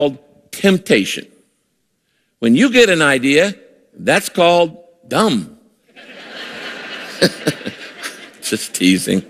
called temptation. When you get an idea, that's called dumb. Just teasing.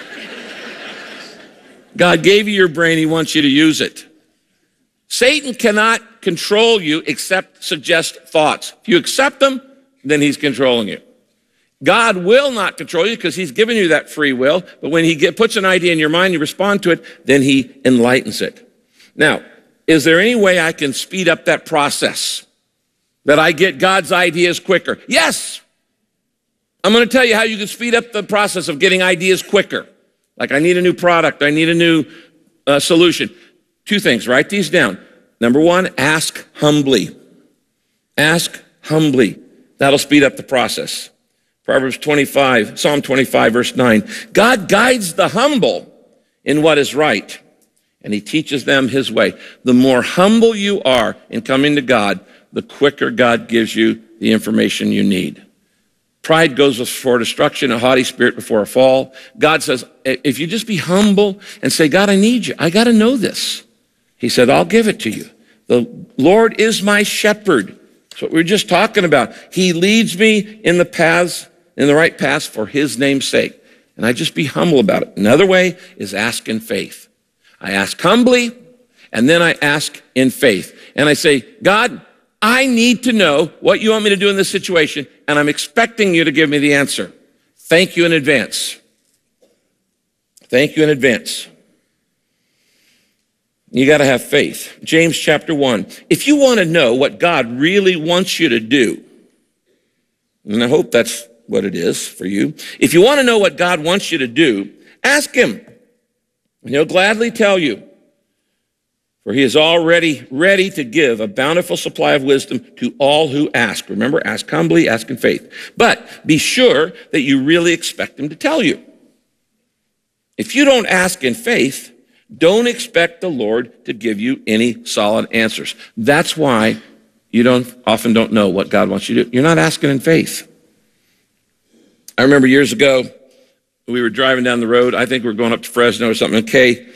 God gave you your brain. He wants you to use it. Satan cannot control you except suggest thoughts. If you accept them, then he's controlling you. God will not control you because he's given you that free will. But when he puts an idea in your mind, you respond to it, then he enlightens it. Now, is there any way I can speed up that process? That I get God's ideas quicker? Yes. I'm going to tell you how you can speed up the process of getting ideas quicker. Like I need a new product. I need a new solution. Two things. Write these down. Number one, ask humbly. Ask humbly. That'll speed up the process. Psalm 25, verse 9. God guides the humble in what is right, and he teaches them his way. The more humble you are in coming to God, the quicker God gives you the information you need. Pride goes before destruction, a haughty spirit before a fall. God says, if you just be humble and say, God, I need you. I got to know this. He said, I'll give it to you. The Lord is my shepherd. That's what we were just talking about. He leads me in the right paths for his name's sake. And I just be humble about it. Another way is ask in faith. I ask humbly, and then I ask in faith. And I say, God, I need to know what you want me to do in this situation, and I'm expecting you to give me the answer. Thank you in advance. Thank you in advance. You got to have faith. James chapter 1. If you want to know what God really wants you to do, and I hope that's what it is for you. If you want to know what God wants you to do, ask him, and he'll gladly tell you. For he is already ready to give a bountiful supply of wisdom to all who ask. Remember, ask humbly, ask in faith. But be sure that you really expect him to tell you. If you don't ask in faith, don't expect the Lord to give you any solid answers. That's why you often don't know what God wants you to do. You're not asking in faith. I remember years ago, we were driving down the road. I think we were going up to Fresno or something, and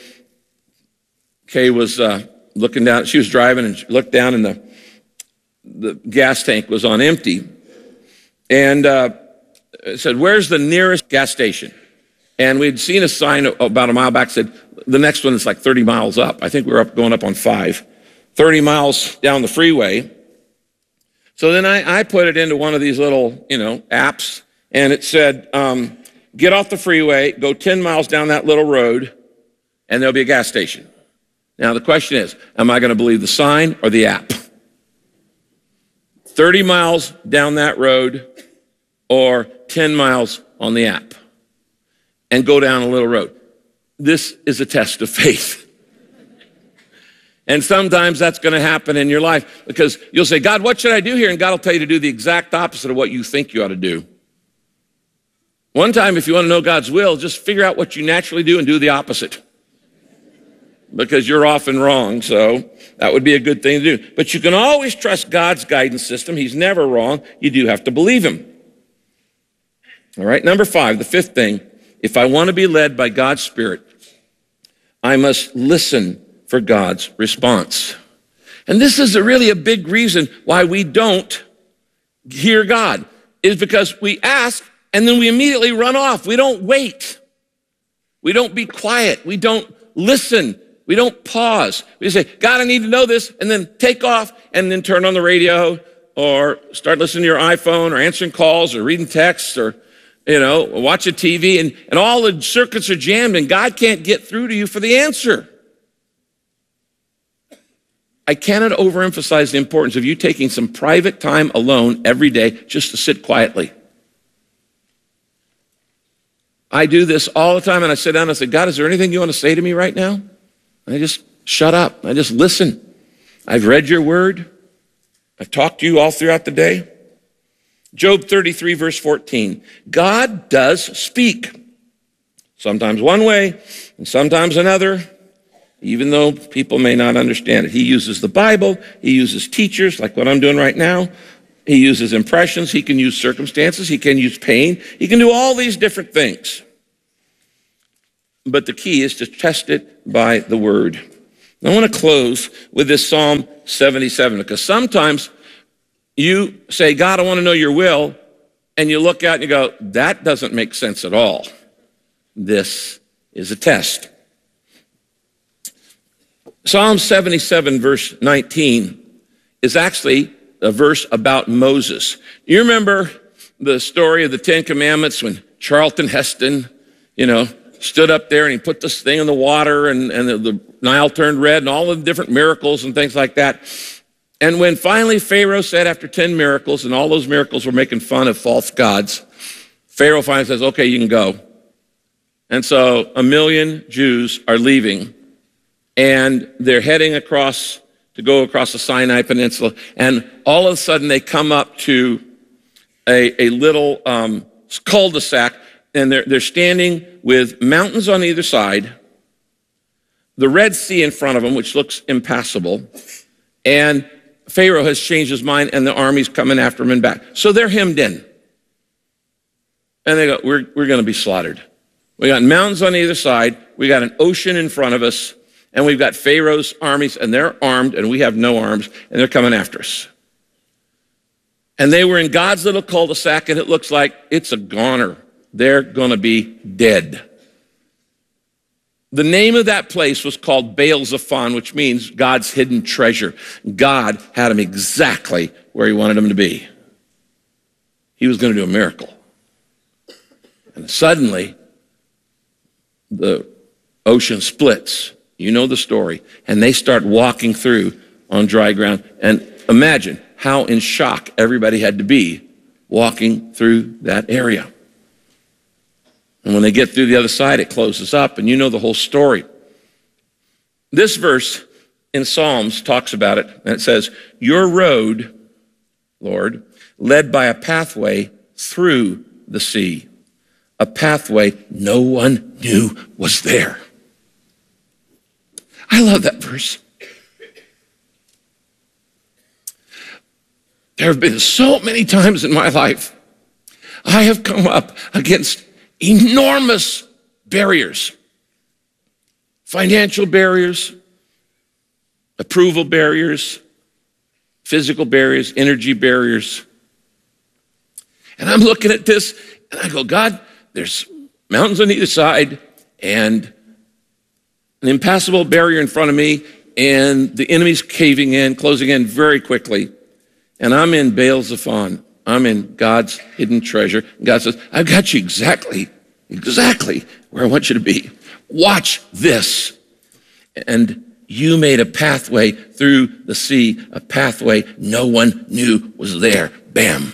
Kay was looking down. She was driving and she looked down, and the gas tank was on empty. And it said, where's the nearest gas station? And we'd seen a sign about a mile back said, the next one is like 30 miles up. I think we were going up on 30 miles down the freeway. So then I put it into one of these little, apps, and it said, get off the freeway, go 10 miles down that little road, and there'll be a gas station. Now, the question is, am I going to believe the sign or the app? 30 miles down that road or 10 miles on the app and go down a little road. This is a test of faith. And sometimes that's going to happen in your life because you'll say, God, what should I do here? And God will tell you to do the exact opposite of what you think you ought to do. One time, if you want to know God's will, just figure out what you naturally do and do the opposite. Because you're often wrong, so that would be a good thing to do. But you can always trust God's guidance system. He's never wrong. You do have to believe him. All right, number 5, the fifth thing, if I want to be led by God's Spirit, I must listen for God's response. And this is really a big reason why we don't hear God, is because we ask and then we immediately run off. We don't wait. We don't be quiet. We don't listen. We don't pause. We say, God, I need to know this, and then take off and then turn on the radio or start listening to your iPhone or answering calls or reading texts or, watching TV, and all the circuits are jammed and God can't get through to you for the answer. I cannot overemphasize the importance of you taking some private time alone every day just to sit quietly. I do this all the time, and I sit down and I say, God, is there anything you want to say to me right now? And I just shut up. I just listen. I've read your word. I've talked to you all throughout the day. Job 33, verse 14. God does speak. Sometimes one way and sometimes another, even though people may not understand it. He uses the Bible. He uses teachers like what I'm doing right now. He uses impressions. He can use circumstances. He can use pain. He can do all these different things. But the key is to test it by the word. I want to close with this Psalm 77, because sometimes you say, God, I want to know your will, and you look out and you go, that doesn't make sense at all. This is a test. Psalm 77, verse 19, is actually a verse about Moses. You remember the story of the Ten Commandments when Charlton Heston, stood up there and he put this thing in the water and the Nile turned red and all of the different miracles and things like that. And when finally Pharaoh said after 10 miracles, and all those miracles were making fun of false gods, Pharaoh finally says, okay, you can go. And so 1 million Jews are leaving, and they're heading to go across the Sinai Peninsula. And all of a sudden they come up to a little cul-de-sac, and they're standing with mountains on either side, the Red Sea in front of them, which looks impassable, and Pharaoh has changed his mind, and the army's coming after him and back. So they're hemmed in. And they go, we're going to be slaughtered. We got mountains on either side, we got an ocean in front of us, and we've got Pharaoh's armies, and they're armed, and we have no arms, and they're coming after us. And they were in God's little cul-de-sac, and it looks like it's a goner. They're going to be dead. The name of that place was called Baal Zephon, which means God's hidden treasure. God had him exactly where he wanted him to be. He was going to do a miracle. And suddenly, the ocean splits. You know the story. And they start walking through on dry ground. And imagine how in shock everybody had to be walking through that area. And when they get through the other side, it closes up, and you know the whole story. This verse in Psalms talks about it, and it says, your road, Lord, led by a pathway through the sea, a pathway no one knew was there. I love that verse. There have been so many times in my life I have come up against enormous barriers, financial barriers, approval barriers, physical barriers, energy barriers. And I'm looking at this and I go, God, there's mountains on either side and an impassable barrier in front of me, and the enemy's caving in, closing in very quickly. And I'm in Baal Zephon. I'm in God's hidden treasure. And God says, I've got you exactly where I want you to be. Watch this. And you made a pathway through the sea, a pathway no one knew was there. Bam.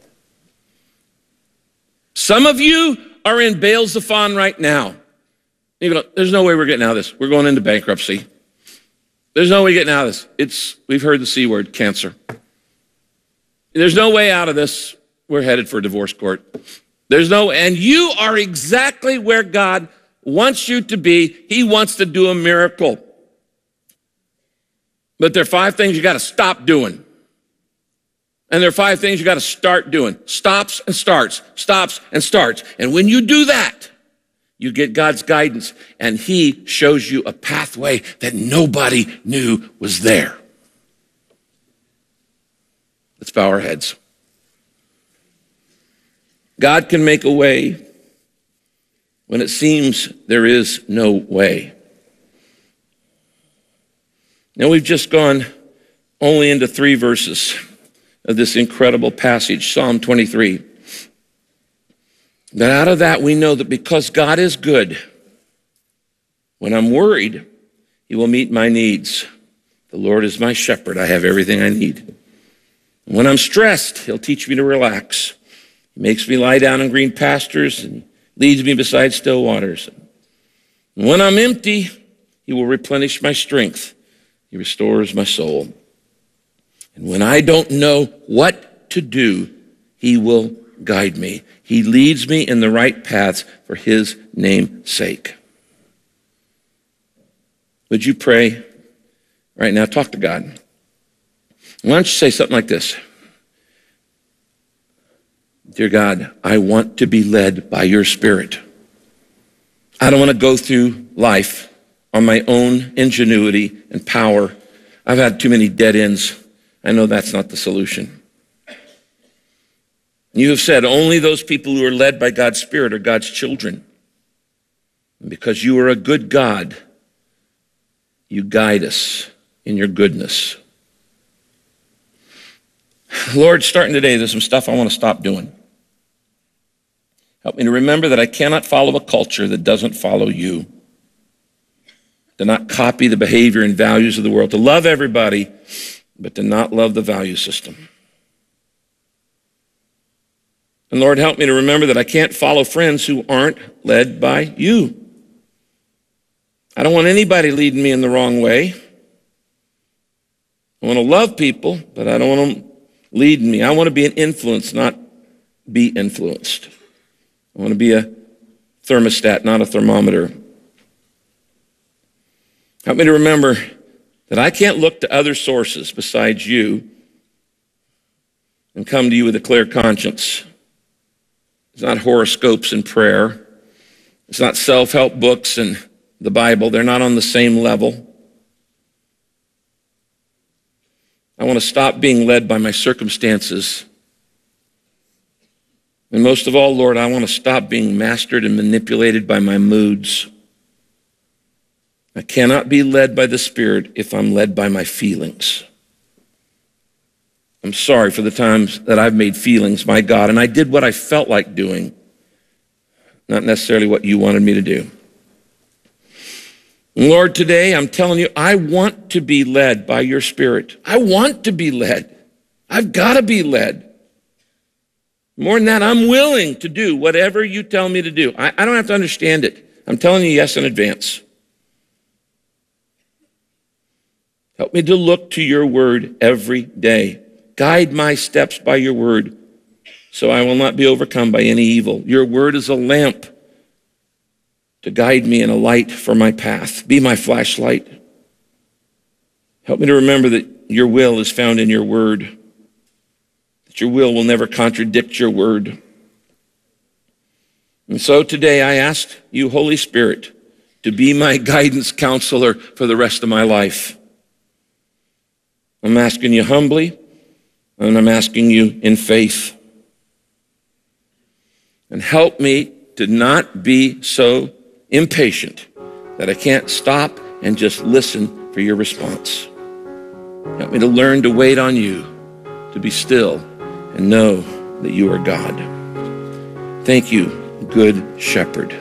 Some of you are in Baal Zephon right now. You go, there's no way we're getting out of this. We're going into bankruptcy. There's no way getting out of this. We've heard the C word, cancer. There's no way out of this. We're headed for a divorce court. And you are exactly where God wants you to be. He wants to do a miracle. But there are 5 things you got to stop doing. And there are 5 things you got to start doing. Stops and starts, stops and starts. And when you do that, you get God's guidance, and he shows you a pathway that nobody knew was there. Let's bow our heads. God can make a way when it seems there is no way. Now, we've just gone only into 3 verses of this incredible passage, Psalm 23. But out of that, we know that because God is good, when I'm worried, he will meet my needs. The Lord is my shepherd. I have everything I need. And when I'm stressed, he'll teach me to relax. He makes me lie down in green pastures and leads me beside still waters. And when I'm empty, he will replenish my strength. He restores my soul. And when I don't know what to do, he will guide me. He leads me in the right paths for his name's sake. Would you pray right now? Talk to God. Why don't you say something like this? Dear God, I want to be led by your Spirit. I don't want to go through life on my own ingenuity and power. I've had too many dead ends. I know that's not the solution. You have said only those people who are led by God's Spirit are God's children. And because you are a good God, you guide us in your goodness. Lord, starting today, there's some stuff I want to stop doing. Help me to remember that I cannot follow a culture that doesn't follow you. To not copy the behavior and values of the world. To love everybody, but to not love the value system. And Lord, help me to remember that I can't follow friends who aren't led by you. I don't want anybody leading me in the wrong way. I want to love people, but I don't want them leading me. I want to be an influence, not be influenced. I want to be a thermostat, not a thermometer. Help me to remember that I can't look to other sources besides you and come to you with a clear conscience. It's not horoscopes and prayer. It's not self-help books and the Bible. They're not on the same level. I want to stop being led by my circumstances. And most of all, Lord, I want to stop being mastered and manipulated by my moods. I cannot be led by the Spirit if I'm led by my feelings. I'm sorry for the times that I've made feelings my God, and I did what I felt like doing, not necessarily what you wanted me to do. And Lord, today I'm telling you, I want to be led by your Spirit. I want to be led. I've got to be led. More than that, I'm willing to do whatever you tell me to do. I don't have to understand it. I'm telling you yes in advance. Help me to look to your word every day. Guide my steps by your word so I will not be overcome by any evil. Your word is a lamp to guide me and a light for my path. Be my flashlight. Help me to remember that your will is found in your word, that your will never contradict your word. And so today I ask you, Holy Spirit, to be my guidance counselor for the rest of my life. I'm asking you humbly, and I'm asking you in faith. And help me to not be so impatient that I can't stop and just listen for your response. Help me to learn to wait on you, to be still and know that you are God. Thank you, Good Shepherd.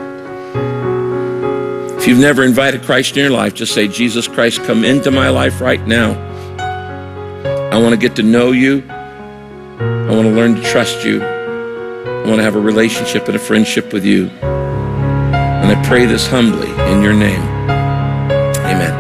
If you've never invited Christ in your life, just say, Jesus Christ, come into my life right now. I want to get to know you. I want to learn to trust you. I want to have a relationship and a friendship with you. And I pray this humbly in your name. Amen.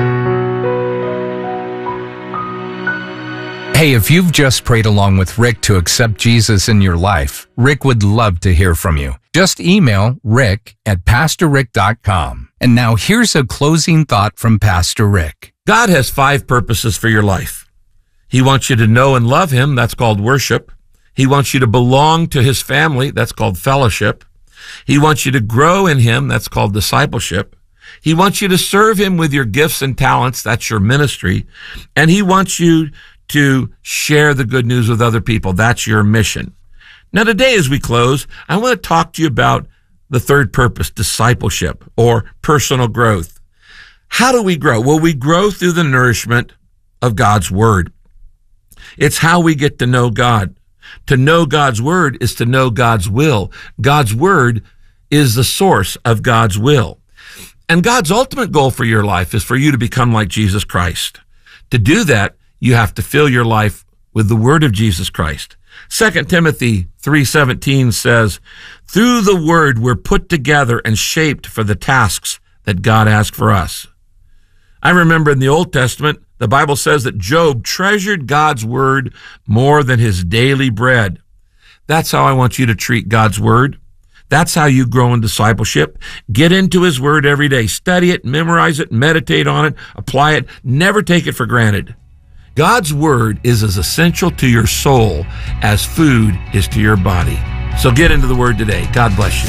Hey, if you've just prayed along with Rick to accept Jesus in your life, Rick would love to hear from you. Just email rick@pastorrick.com. And now here's a closing thought from Pastor Rick. God has 5 purposes for your life. He wants you to know and love him. That's called worship. He wants you to belong to his family. That's called fellowship. He wants you to grow in him. That's called discipleship. He wants you to serve him with your gifts and talents. That's your ministry. And he wants you to share the good news with other people. That's your mission. Now, today, as we close, I want to talk to you about the third purpose, discipleship or personal growth. How do we grow? Well, we grow through the nourishment of God's word. It's how we get to know God. To know God's word is to know God's will. God's word is the source of God's will. And God's ultimate goal for your life is for you to become like Jesus Christ. To do that, you have to fill your life with the word of Jesus Christ. 2 Timothy 3:17 says, through the word we're put together and shaped for the tasks that God has for us. I remember in the Old Testament, the Bible says that Job treasured God's word more than his daily bread. That's how I want you to treat God's word. That's how you grow in discipleship. Get into his word every day. Study it, memorize it, meditate on it, apply it. Never take it for granted. God's word is as essential to your soul as food is to your body. So get into the word today. God bless you.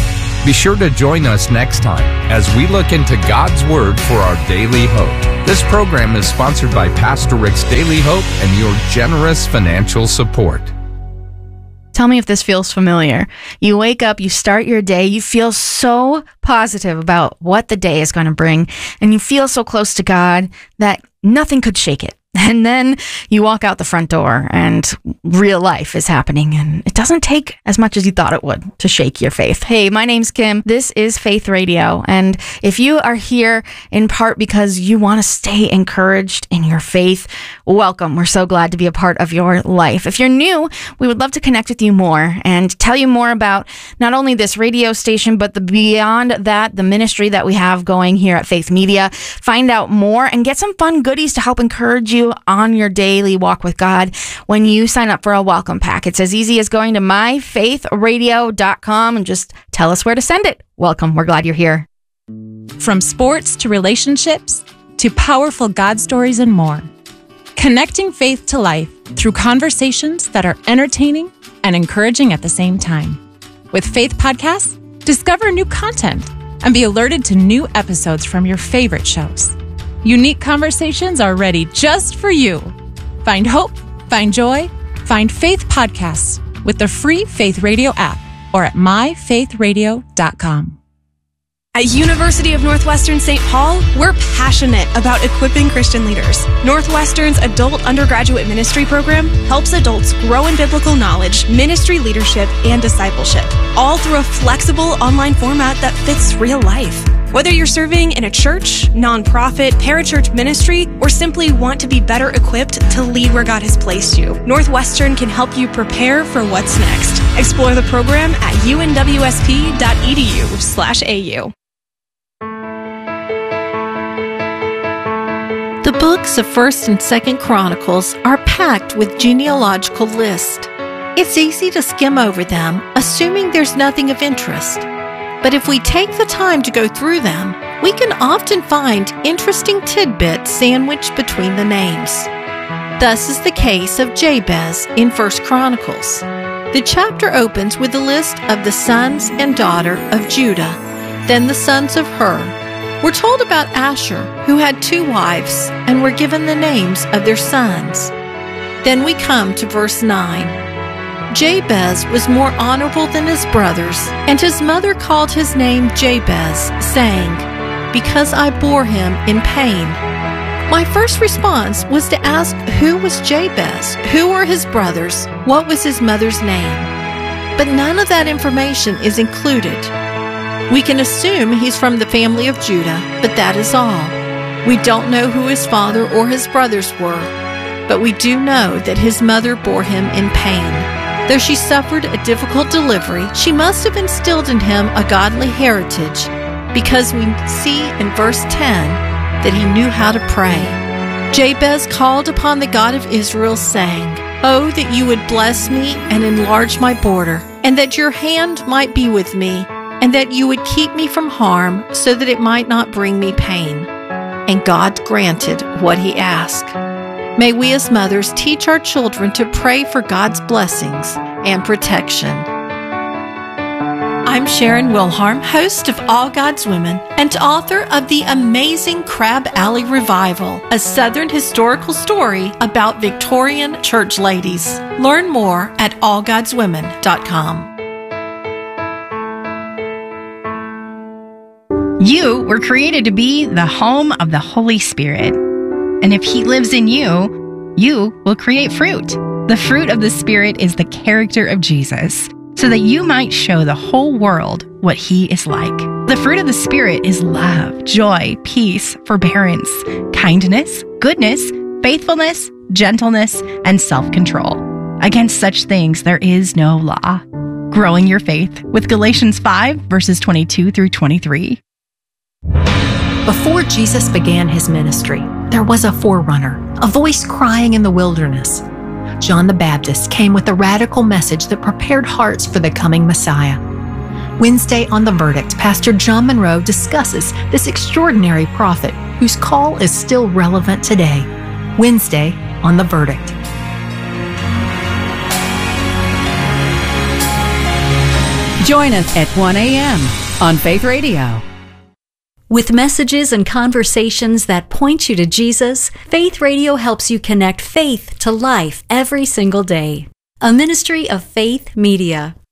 Be sure to join us next time as we look into God's Word for our daily hope. This program is sponsored by Pastor Rick's Daily Hope and your generous financial support. Tell me if this feels familiar. You wake up, you start your day, you feel so positive about what the day is going to bring, and you feel so close to God that nothing could shake it. And then you walk out the front door and real life is happening, and it doesn't take as much as you thought it would to shake your faith. Hey, my name's Kim. This is Faith Radio. And if you are here in part because you want to stay encouraged in your faith, welcome. We're so glad to be a part of your life. If you're new, we would love to connect with you more and tell you more about not only this radio station, but beyond that, the ministry that we have going here at Faith Media. Find out more and get some fun goodies to help encourage you on your daily walk with God when you sign up for a welcome pack. It's as easy as going to myfaithradio.com and just tell us where to send it. Welcome. We're glad you're here. From sports to relationships to powerful God stories and more. Connecting faith to life through conversations that are entertaining and encouraging at the same time. With Faith Podcasts, discover new content and be alerted to new episodes from your favorite shows. Unique conversations are ready just for you. Find hope, find joy, find Faith Podcasts with the free Faith Radio app or at myfaithradio.com. At University of Northwestern St. Paul, we're passionate about equipping Christian leaders. Northwestern's adult undergraduate ministry program helps adults grow in biblical knowledge, ministry leadership, and discipleship, all through a flexible online format that fits real life. Whether you're serving in a church, nonprofit, parachurch ministry, or simply want to be better equipped to lead where God has placed you, Northwestern can help you prepare for what's next. Explore the program at unwsp.edu/au. The books of 1st and 2nd Chronicles are packed with genealogical lists. It's easy to skim over them, assuming there's nothing of interest. But if we take the time to go through them, we can often find interesting tidbits sandwiched between the names. Thus is the case of Jabez in 1st Chronicles. The chapter opens with a list of the sons and daughter of Judah, then the sons of Hur. We're told about Asher, who had 2 wives, and were given the names of their sons. Then we come to verse 9. Jabez was more honorable than his brothers, and his mother called his name Jabez, saying, "Because I bore him in pain." My first response was to ask, who was Jabez? Who were his brothers? What was his mother's name? But none of that information is included. We can assume he's from the family of Judah, but that is all. We don't know who his father or his brothers were, but we do know that his mother bore him in pain. Though she suffered a difficult delivery, she must have instilled in him a godly heritage, because we see in verse 10 that he knew how to pray. Jabez called upon the God of Israel, saying, "Oh, that you would bless me and enlarge my border, and that your hand might be with me, and that you would keep me from harm, so that it might not bring me pain." And God granted what he asked. May we as mothers teach our children to pray for God's blessings and protection. I'm Sharon Wilharm, host of All God's Women and author of the amazing Crab Alley Revival, a Southern historical story about Victorian church ladies. Learn more at allgodswomen.com. You were created to be the home of the Holy Spirit. And if He lives in you, you will create fruit. The fruit of the Spirit is the character of Jesus, so that you might show the whole world what He is like. The fruit of the Spirit is love, joy, peace, forbearance, kindness, goodness, faithfulness, gentleness, and self-control. Against such things there is no law. Growing your faith with Galatians 5, verses 22 through 23. Before Jesus began his ministry, there was a forerunner, a voice crying in the wilderness. John the Baptist came with a radical message that prepared hearts for the coming Messiah. Wednesday on The Verdict, Pastor John Monroe discusses this extraordinary prophet whose call is still relevant today. Wednesday on The Verdict. Join us at 1 a.m. on Faith Radio. With messages and conversations that point you to Jesus, Faith Radio helps you connect faith to life every single day. A ministry of Faith Media.